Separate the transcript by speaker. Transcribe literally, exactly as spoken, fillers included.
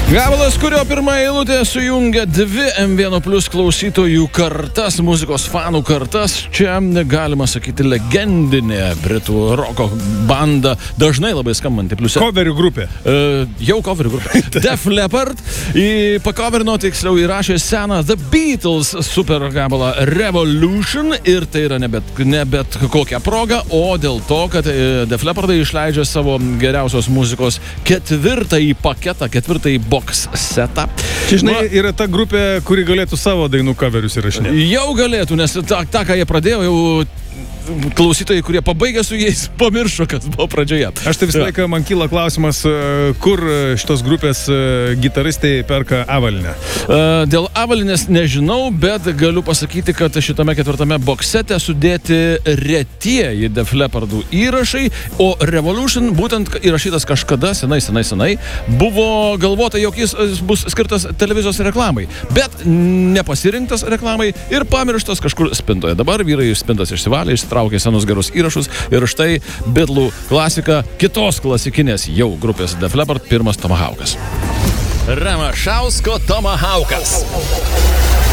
Speaker 1: Gabalas, kurio pirmą eilutę sujungia dvi M vienas plus klausytojų kartas, muzikos fanų kartas. Čia, galima sakyti, legendinė britų roko banda, dažnai labai skambanti. Plius,
Speaker 2: Coverių grupė.
Speaker 1: Uh, jau coverių grupė. Def Leppard pakoverino, tiksliau įrašė seną The Beatles super gabalą Revolution ir tai yra ne bet, ne bet kokia proga, o dėl to, kad Def Leppardai išleidžia savo geriausios muzikos ketvirtąjį paketą, ketvirtąjį box setą.
Speaker 2: Čia, žinai, Na, yra ta grupė, kuri galėtų savo dainų coverius įrašinėti.
Speaker 1: Jau galėtų, nes tą, tą ką jie pradėjo, jau klausytojai, kurie pabaigė su jais, pamiršo, kas buvo pradžioje.
Speaker 2: Aš tai visą laiką man kyla klausimas, kur šitos grupės gitaristai perka avalinę.
Speaker 1: Dėl avalinės nežinau, bet galiu pasakyti, kad šitame ketvirtame boksete sudėti retieji Def Leppardų įrašai, o Revolution, būtent įrašytas kažkada, senai, senai, senai, buvo galvota, jog jis bus skirtas televizijos reklamai, bet nepasirinktas reklamai ir pamirštas kažkur spintoje. Dabar vyrai iš spintos išsivalė, išsitraukė senus gerus įrašus ir štai Beatlų klasika kitos klasikinės jau grupės Def Leppard, pirmas Tomahawkas. Ramašausko Tomahawkas.